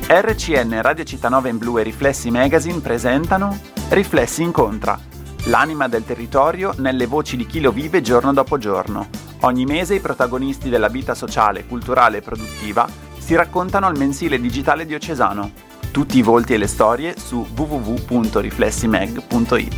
RCN Radio Città 9 in Blu e Riflessi Magazine presentano Riflessi Incontra, l'anima del territorio nelle voci di chi lo vive giorno dopo giorno. Ogni mese i protagonisti della vita sociale, culturale e produttiva si raccontano al mensile digitale diocesano. Tutti i volti e le storie su www.riflessimag.it.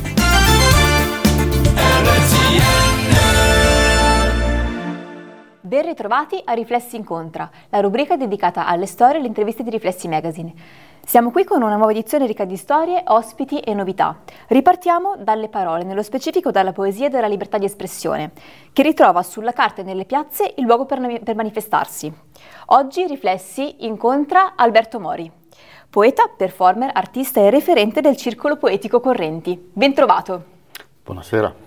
Ben ritrovati a Riflessi Incontra, la rubrica dedicata alle storie e alle interviste di Riflessi Magazine. Siamo qui con una nuova edizione ricca di storie, ospiti e novità. Ripartiamo dalle parole, nello specifico dalla poesia e dalla libertà di espressione, che ritrova sulla carta e nelle piazze il luogo per manifestarsi. Oggi Riflessi incontra Alberto Mori, poeta, performer, artista e referente del Circolo Poetico Correnti. Ben trovato. Buonasera.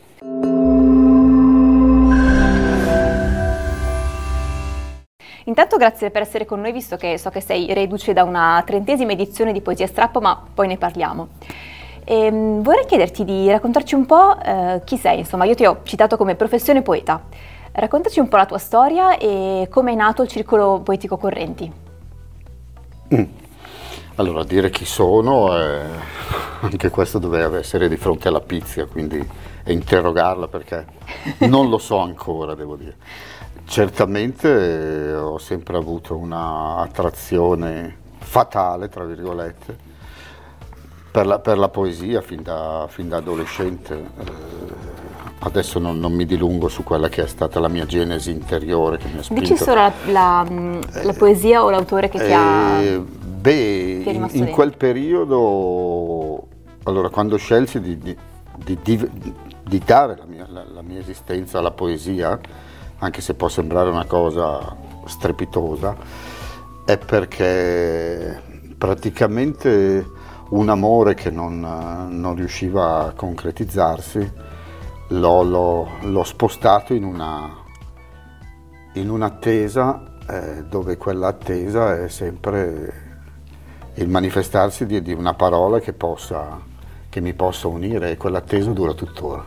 Intanto grazie per essere con noi, visto che so che sei reduce da una 30ª edizione di Poesia Strappo, ma poi ne parliamo. Vorrei chiederti di raccontarci un po' chi sei. Insomma, io ti ho citato come professione poeta. Raccontaci un po' la tua storia e come è nato il Circolo Poetico Correnti. Allora, dire chi sono, anche questo doveva essere di fronte alla pizia, quindi interrogarla, perché non lo so ancora, devo dire. Certamente ho sempre avuto una attrazione fatale, tra virgolette, per la poesia fin da adolescente. Adesso non mi dilungo su quella che è stata la mia genesi interiore che mi ha spinto. Dici solo la poesia o l'autore che ti ha... in quel periodo, allora, quando scelsi di dare la mia esistenza alla poesia, anche se può sembrare una cosa strepitosa, è perché praticamente un amore che non riusciva a concretizzarsi l'ho spostato in un'attesa, dove quell'attesa è sempre il manifestarsi di una parola che mi possa unire, e quell'attesa dura tuttora.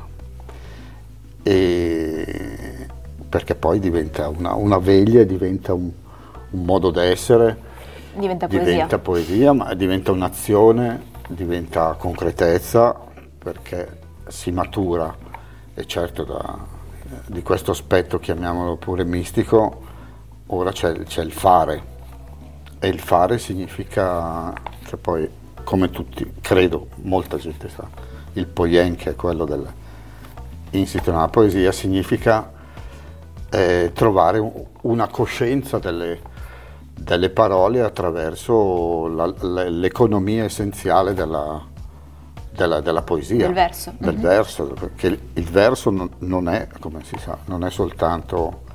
Perché poi diventa una veglia, diventa un modo d'essere, diventa poesia, ma diventa un'azione, diventa concretezza, perché si matura. E certo di questo aspetto, chiamiamolo pure mistico, ora c'è il fare, e il fare significa che poi, come tutti, credo, molta gente sa, il poien, che è quello insito nella poesia, significa trovare una coscienza delle parole attraverso l'economia essenziale della poesia, del verso, verso, perché il verso non è, come si sa, non è soltanto